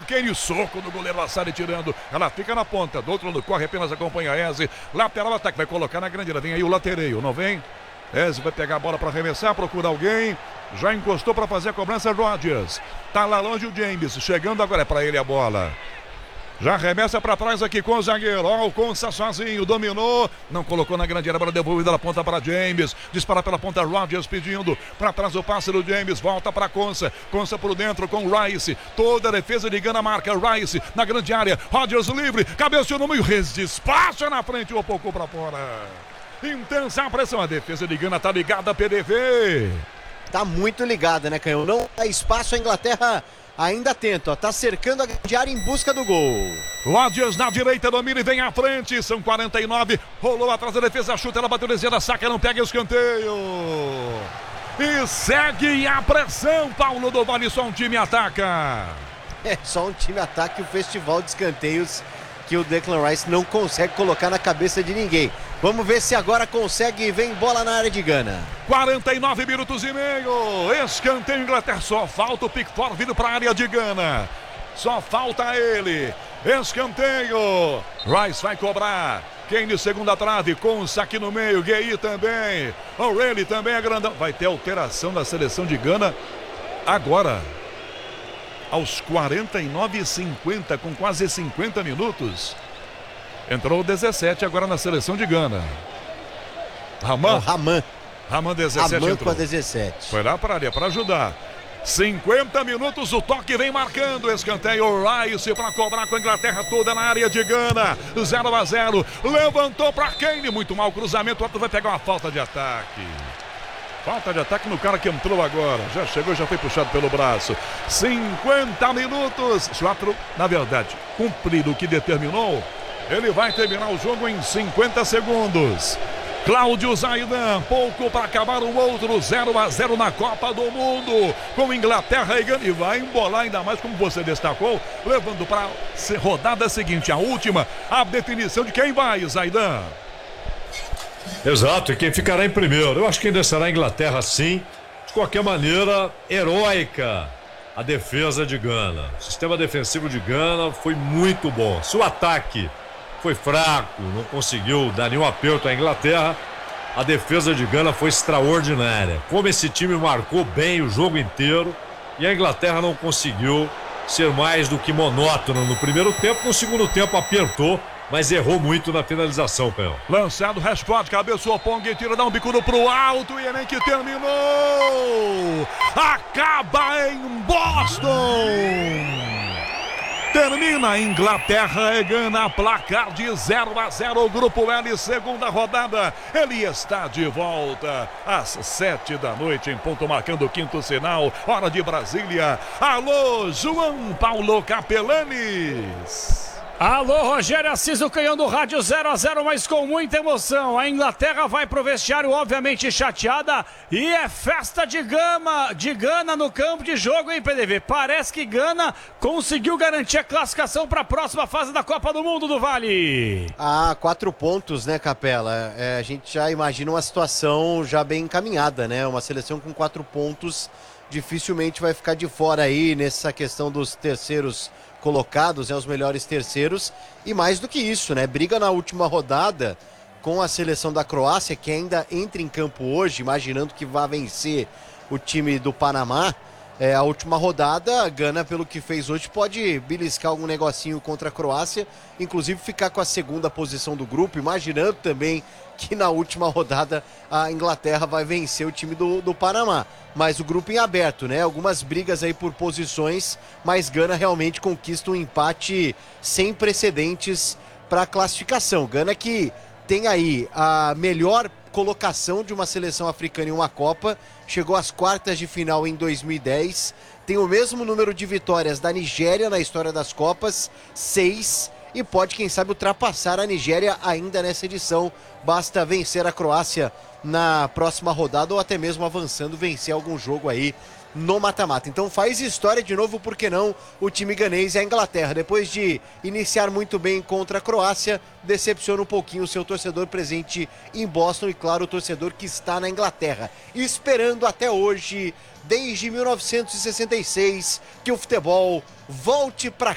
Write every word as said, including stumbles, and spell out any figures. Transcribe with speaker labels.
Speaker 1: Kane, soco no goleiro Assari tirando. Ela fica na ponta, do outro lado corre, apenas acompanha a Eze. Lateral ataque, vai colocar na grande, vem aí o latereio, não vem? Eze vai pegar a bola para arremessar, procura alguém. Já encostou para fazer a cobrança, Rodgers. Tá lá longe o James, chegando agora, é para ele a bola. Já arremessa para trás aqui com o zagueiro. Ó, o Consa sozinho, dominou. Não colocou na grande área, bola devolvida na ponta para James. Dispara pela ponta, Rodgers pedindo. Para trás o passe do James. Volta para Consa. Consa por dentro com o Rice. Toda a defesa de Gana marca. Rice na grande área. Rodgers livre. Cabeceou no meio. Despacha na frente. O pouco para fora. Intensa a pressão. A defesa de Gana tá ligada, P D V.
Speaker 2: Tá muito ligada, né, Canhão? Não dá espaço, a Inglaterra ainda tenta, ó, tá cercando a grande área em busca do gol.
Speaker 1: Rodgers na direita, domina e vem à frente, são quarenta e nove, rolou atrás da defesa, chuta, ela bateu na esquerda, saca, não pega escanteio. E segue a pressão, Paulo do Vale, só um time ataca.
Speaker 2: É, só um time ataca e o festival de escanteios que o Declan Rice não consegue colocar na cabeça de ninguém. Vamos ver se agora consegue e vem bola na área de Gana.
Speaker 1: quarenta e nove minutos e meio. Escanteio Inglaterra. Só falta o Pickford vindo para a área de Gana. Só falta ele. Escanteio. Rice vai cobrar. Kane segunda trave. Consa aqui no meio. Gueye também. O'Reilly também é grandão. Vai ter alteração na seleção de Gana agora. Aos quarenta e nove e cinquenta, com quase cinquenta minutos. Entrou o dezessete agora na seleção de Gana. Raman.
Speaker 2: É Raman.
Speaker 1: Raman dezessete
Speaker 2: Raman
Speaker 1: entrou.
Speaker 2: com a dezessete.
Speaker 1: Foi lá para a área para ajudar. cinquenta minutos, o toque vem marcando. Escanteio, Rice para cobrar com a Inglaterra toda na área de Gana. zero a zero. Levantou para Kane. Muito mal cruzamento. O outro vai pegar uma falta de ataque. Falta de ataque no cara que entrou agora. Já chegou, já foi puxado pelo braço. cinquenta minutos. Se o árbitro, na verdade, cumprir o que determinou, ele vai terminar o jogo em cinquenta segundos. Cláudio Zaidan, pouco para acabar o outro. zero a zero na Copa do Mundo. Com Inglaterra e Gana. E vai embolar ainda mais, como você destacou, levando para a rodada seguinte, a última, a definição de quem vai, Zaidan.
Speaker 3: Exato, e quem ficará em primeiro? Eu acho que ainda será a Inglaterra, sim. De qualquer maneira, heróica a defesa de Gana. O sistema defensivo de Gana foi muito bom. Se o ataque foi fraco, não conseguiu dar nenhum aperto à Inglaterra, a defesa de Gana foi extraordinária. Como esse time marcou bem o jogo inteiro e a Inglaterra não conseguiu ser mais do que monótona no primeiro tempo. No segundo tempo apertou, mas errou muito na finalização, Pel.
Speaker 1: Lançado, Rashford, cabeçou, Pong, tira, dá um bicudo pro alto e nem que terminou. Acaba em Boston. Termina Inglaterra e Gana, placar de zero a zero, o Grupo L, segunda rodada. Ele está de volta às sete da noite, em ponto, marcando o quinto sinal, hora de Brasília. Alô, João Paulo Capelanes.
Speaker 4: Alô, Rogério Assis, o canhão do rádio zero a zero, mas com muita emoção. A Inglaterra vai pro vestiário, obviamente chateada, e é festa de gama, de Gana no campo de jogo, hein, P D V? Parece que Gana conseguiu garantir a classificação para a próxima fase da Copa do Mundo do Vale.
Speaker 2: Ah, quatro pontos, né, Capela? É, a gente já imagina uma situação já bem encaminhada, né? Uma seleção com quatro pontos dificilmente vai ficar de fora aí nessa questão dos terceiros colocados, né, os melhores terceiros, e mais do que isso, né, briga na última rodada com a seleção da Croácia, que ainda entra em campo hoje, imaginando que vai vencer o time do Panamá. É, a última rodada, a Gana, pelo que fez hoje, pode beliscar algum negocinho contra a Croácia, inclusive ficar com a segunda posição do grupo, imaginando também que na última rodada a Inglaterra vai vencer o time do, do Panamá. Mas o grupo em aberto, né? Algumas brigas aí por posições, mas Gana realmente conquista um empate sem precedentes para a classificação. Gana que tem aí a melhor colocação de uma seleção africana em uma Copa, chegou às quartas de final em dois mil e dez, tem o mesmo número de vitórias da Nigéria na história das Copas, seis, e pode, quem sabe, ultrapassar a Nigéria ainda nessa edição. Basta vencer a Croácia na próxima rodada ou até mesmo avançando, vencer algum jogo aí no mata-mata. Então faz história de novo, por que não, o time ganês e a Inglaterra. Depois de iniciar muito bem contra a Croácia, decepciona um pouquinho o seu torcedor presente em Boston e, claro, o torcedor que está na Inglaterra, esperando até hoje, desde mil novecentos e sessenta e seis, que o futebol volte para